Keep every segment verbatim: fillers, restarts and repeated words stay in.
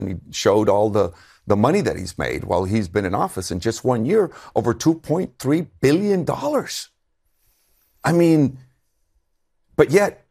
and he showed all the, the money that he's made while he's been in office in just one year, over two point three billion dollars. I mean, but yet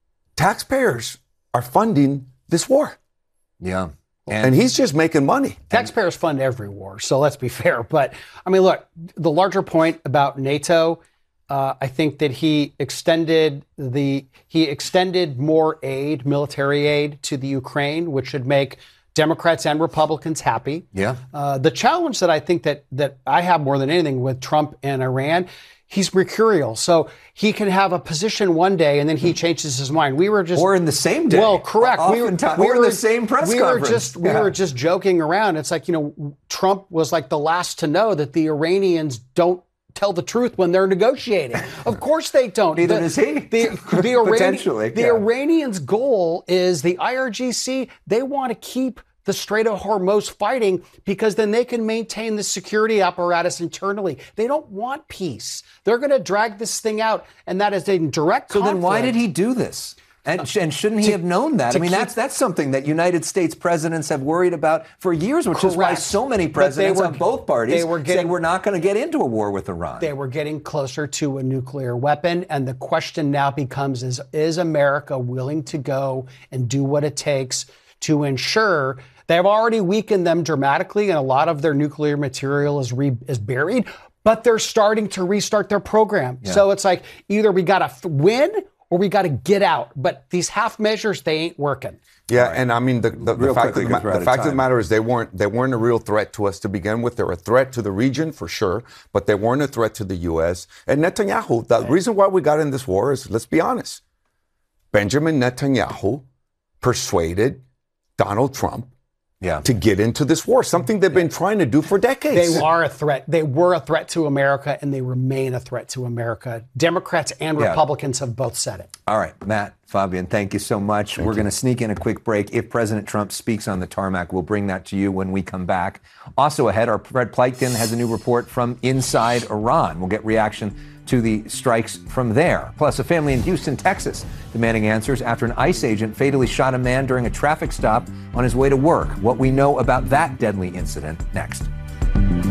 taxpayers are funding this war. Yeah. And, and he's just making money. Taxpayers fund every war, so let's be fair. But, I mean, look, the larger point about NATO, uh, I think that he extended the he extended more aid, military aid, to the Ukraine, which should make Democrats and Republicans happy. Yeah. Uh, the challenge that I think that that I have more than anything with Trump and Iran, he's mercurial. So he can have a position one day and then he changes his mind. We were just or in the same day. Well, correct. We were, we or in the same press we conference. Were just, we yeah. were just joking around. It's like, you know, Trump was like the last to know that the Iranians don't tell the truth when they're negotiating. Of course they don't. Neither the, does he. The, the, Irani- Potentially, the yeah. Iranians' goal is the I R G C. They want to keep the Strait of Hormuz fighting because then they can maintain the security apparatus internally. They don't want peace. They're going to drag this thing out, and that is a direct So conflict. then why did he do this? And, and shouldn't he to, have known that? I mean, keep, that's that's something that United States presidents have worried about for years, which correct. is why so many presidents were, on both parties were getting, said we're not going to get into a war with Iran. They were getting closer to a nuclear weapon, and the question now becomes, is, is America willing to go and do what it takes to ensure they've already weakened them dramatically, and a lot of their nuclear material is re, is buried, but they're starting to restart their program. Yeah. So it's like either we got to f- win or we got to get out. But these half measures, they ain't working. Yeah, right. and I mean, the, the, the fact, of the, the, fact of the matter is they weren't they weren't a real threat to us to begin with. They're a threat to the region for sure, but they weren't a threat to the U S. And Netanyahu, the right. reason why we got in this war is, let's be honest, Benjamin Netanyahu persuaded Donald Trump Yeah. to get into this war, something they've been trying to do for decades. They are a threat. They were a threat to America, and they remain a threat to America. Democrats and yeah. Republicans have both said it. All right, Matt, Fabian, thank you so much. Thank We're going to sneak in a quick break. If President Trump speaks on the tarmac, we'll bring that to you when we come back. Also ahead, our Fred Pleitgen has a new report from inside Iran. We'll get reaction to the strikes from there. Plus, a family in Houston, Texas, demanding answers after an ICE agent fatally shot a man during a traffic stop on his way to work. What we know about that deadly incident next.